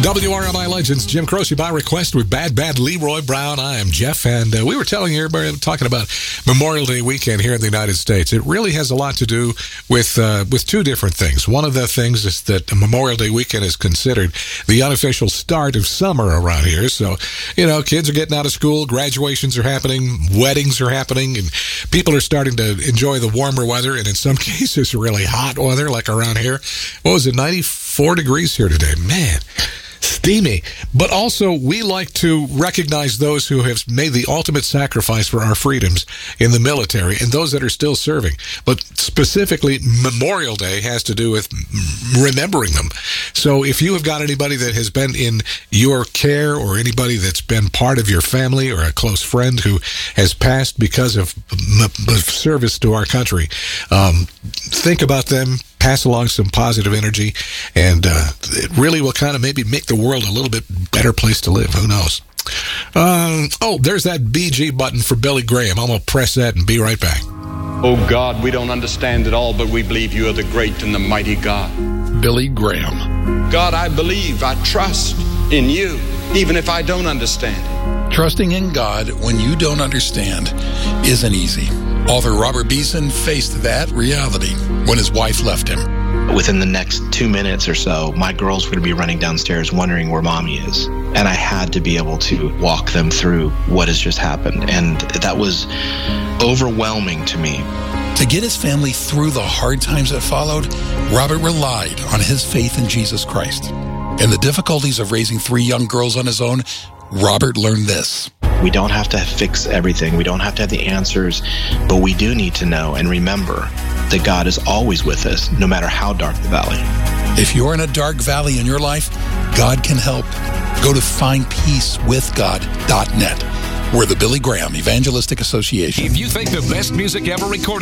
WRMI Legends, Jim Croce by request with Bad Bad Leroy Brown. I am Jeff, and we were telling everybody, talking about Memorial Day weekend here in the United States. It really has a lot to do with two different things. One of the things is that Memorial Day weekend is considered the unofficial start of summer around here. So, you know, kids are getting out of school, graduations are happening, weddings are happening, and people are starting to enjoy the warmer weather, and in some cases, really hot weather, like around here. What was it, 94 degrees here today? Man, steamy. But also, we like to recognize those who have made the ultimate sacrifice for our freedoms in the military and those that are still serving. But specifically, Memorial Day has to do with remembering them. So if you have got anybody that has been in your care or anybody that's been part of your family or a close friend who has passed because of service to our country, think about them. Pass along some positive energy, and it really will kind of maybe make the world a little bit better place to live. Who knows? There's that BG button for Billy Graham. I'm going to press that and be right back. Oh God, we don't understand it all, but we believe you are the great and the mighty God. Billy Graham. God, I believe, I trust in you, even if I don't understand it. Trusting in God when you don't understand isn't easy. Author Robert Beeson faced that reality when his wife left him. Within the next 2 minutes or so, my girls were going to be running downstairs wondering where mommy is. And I had to be able to walk them through what has just happened. And that was overwhelming to me. To get his family through the hard times that followed, Robert relied on his faith in Jesus Christ. In the difficulties of raising 3 young girls on his own, Robert learned this. We don't have to fix everything. We don't have to have the answers, but we do need to know and remember that God is always with us, no matter how dark the valley. If you're in a dark valley in your life, God can help. Go to findpeacewithgod.net. We're the Billy Graham Evangelistic Association. If you think the best music ever recorded